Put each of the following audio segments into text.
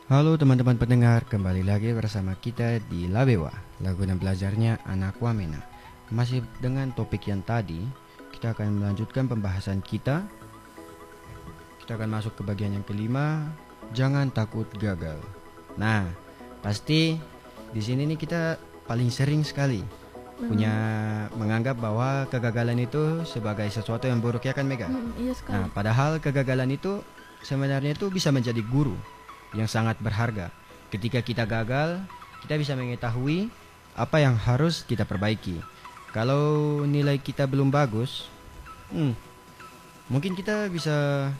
Halo teman-teman pendengar, kembali lagi bersama kita di Labewa, lagu dan belajarnya anak Wamena. Masih dengan topik yang tadi, kita akan melanjutkan pembahasan kita. Kita akan masuk ke bagian yang kelima, jangan takut gagal. Nah, pasti di sini nih kita paling sering sekali punya menganggap bahwa kegagalan itu sebagai sesuatu yang buruk, ya kan Mega? Iya sekali. Nah, padahal kegagalan itu sebenarnya itu bisa menjadi guru yang sangat berharga. Ketika kita gagal, kita bisa mengetahui apa yang harus kita perbaiki. Kalau nilai kita belum bagus, mungkin kita bisa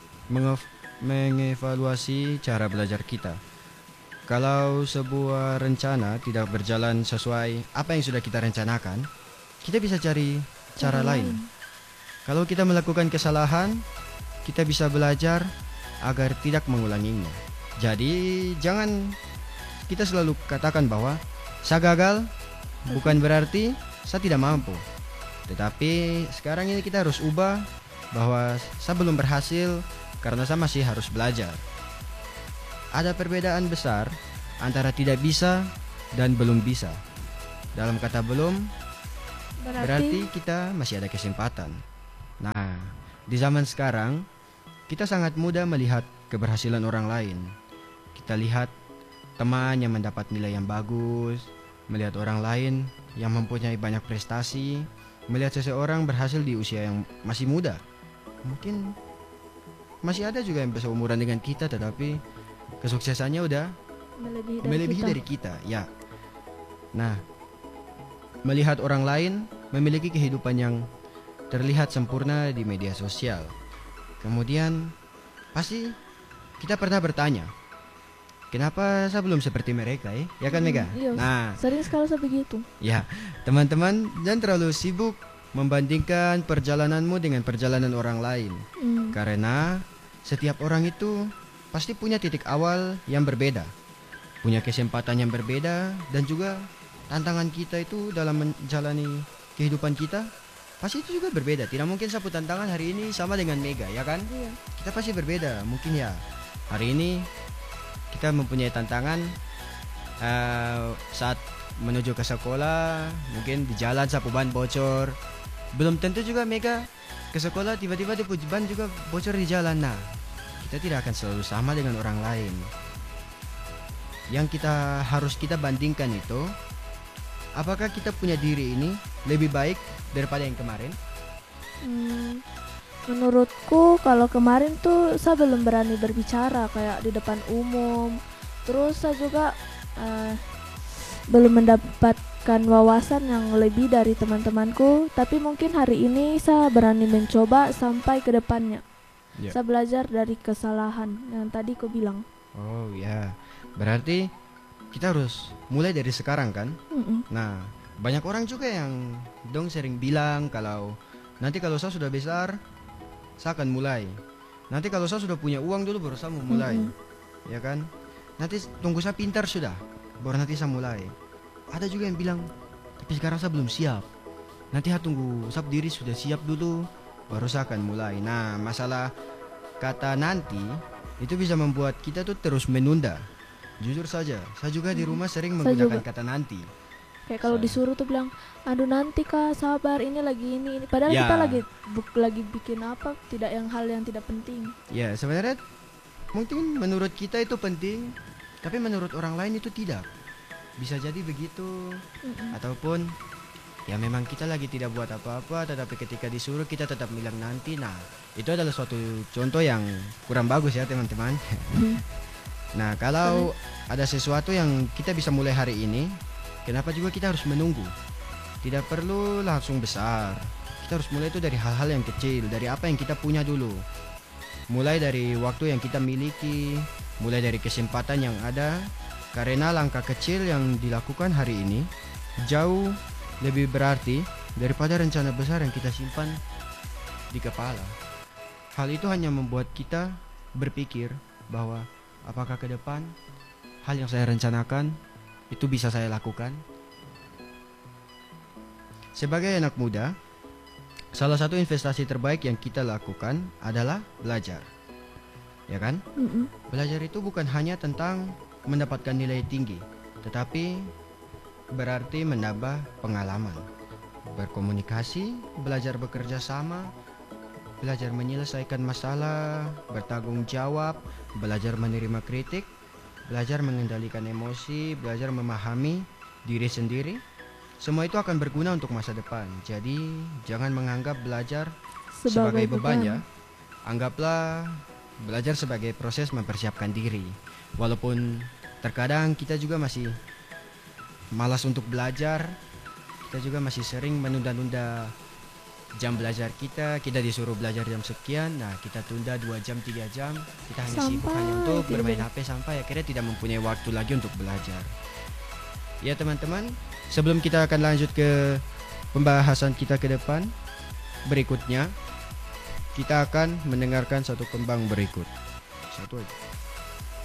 mengevaluasi cara belajar kita. Kalau sebuah rencana tidak berjalan sesuai apa yang sudah kita rencanakan, kita bisa cari cara lain. Kalau kita melakukan kesalahan, kita bisa belajar agar tidak mengulanginya. Jadi jangan kita selalu katakan bahwa saya gagal bukan berarti saya tidak mampu. Tetapi sekarang ini kita harus ubah bahwa saya belum berhasil karena saya masih harus belajar. Ada perbedaan besar antara tidak bisa dan belum bisa. Dalam kata belum berarti kita masih ada kesempatan. Nah, di zaman sekarang kita sangat mudah melihat keberhasilan orang lain. Kita lihat teman yang mendapat nilai yang bagus, melihat orang lain yang mempunyai banyak prestasi, melihat seseorang berhasil di usia yang masih muda. Mungkin masih ada juga yang seumuran dengan kita, tetapi kesuksesannya udah melebihi dari kita. Ya. Nah, melihat orang lain memiliki kehidupan yang terlihat sempurna di media sosial, kemudian pasti kita pernah bertanya, kenapa saya belum seperti mereka ya? Ya kan Mega? Iya, Nah, sering sekali saya begitu. ya, teman-teman jangan terlalu sibuk membandingkan perjalananmu dengan perjalanan orang lain. Karena setiap orang itu pasti punya titik awal yang berbeda, punya kesempatan yang berbeda, dan juga tantangan kita itu dalam menjalani kehidupan kita pasti itu juga berbeda. Tidak mungkin satu tantangan hari ini sama dengan Mega, ya kan? Iya. Kita pasti berbeda. Mungkin ya hari ini kita mempunyai tantangan saat menuju ke sekolah, mungkin di jalan sapu ban bocor. Belum tentu juga Mega ke sekolah tiba-tiba di ban juga bocor di jalan. Nah, kita tidak akan selalu sama dengan orang lain. Yang kita bandingkan itu, apakah kita punya diri ini lebih baik daripada yang kemarin? Menurutku kalau kemarin tuh saya belum berani berbicara kayak di depan umum. Terus saya juga belum mendapatkan wawasan yang lebih dari teman-temanku. Tapi mungkin hari ini saya berani mencoba sampai ke depannya. Ya. Saya belajar dari kesalahan yang tadi ku bilang. Oh ya, berarti kita harus mulai dari sekarang kan? Nah, banyak orang juga yang sering bilang kalau nanti kalau saya sudah besar, saya akan mulai. Nanti kalau saya sudah punya uang dulu baru saya mau mulai. Ya kan? Nanti tunggu saya pintar sudah, baru nanti saya mulai. Ada juga yang bilang, tapi sekarang saya belum siap. Nanti saya tunggu saya diri sudah siap dulu, baru saya akan mulai. Nah, masalah kata nanti itu bisa membuat kita tuh terus menunda. Jujur saja, saya juga di rumah sering menggunakan kata nanti. Kayak kalau disuruh tuh bilang, aduh nanti kak sabar ini lagi ini. Padahal Ya. kita lagi bikin apa, tidak yang hal yang tidak penting. Ya, sebenarnya mungkin menurut kita itu penting, tapi menurut orang lain itu tidak. Bisa jadi begitu. Ataupun ya memang kita lagi tidak buat apa-apa, tetapi ketika disuruh kita tetap bilang nanti. Nah, itu adalah suatu contoh yang kurang bagus ya teman-teman. Nah, kalau ada sesuatu yang kita bisa mulai hari ini, kenapa juga kita harus menunggu? Tidak perlu langsung besar. Kita harus mulai itu dari hal-hal yang kecil, dari apa yang kita punya dulu. Mulai dari waktu yang kita miliki, mulai dari kesempatan yang ada. Karena langkah kecil yang dilakukan hari ini jauh lebih berarti daripada rencana besar yang kita simpan di kepala. Hal itu hanya membuat kita berpikir bahwa apakah ke depan hal yang saya rencanakan itu bisa saya lakukan? Sebagai anak muda, salah satu investasi terbaik yang kita lakukan adalah belajar. ya kan? Belajar itu bukan hanya tentang mendapatkan nilai tinggi, tetapi berarti menambah pengalaman, berkomunikasi, belajar bekerja sama, belajar menyelesaikan masalah, bertanggung jawab, belajar menerima kritik, belajar mengendalikan emosi, belajar memahami diri sendiri. Semua itu akan berguna untuk masa depan. Jadi jangan menganggap belajar sebagai beban ya. Anggaplah belajar sebagai proses mempersiapkan diri. Walaupun terkadang kita juga masih malas untuk belajar, kita juga masih sering menunda-nunda jam belajar kita disuruh belajar jam sekian, nah kita tunda 2 jam 3 jam, kita hanya sibuk hanya untuk bermain HP sampai akhirnya tidak mempunyai waktu lagi untuk belajar. Ya teman-teman, sebelum kita akan lanjut ke pembahasan kita ke depan, berikutnya kita akan mendengarkan satu kembang berikut. Satu aja.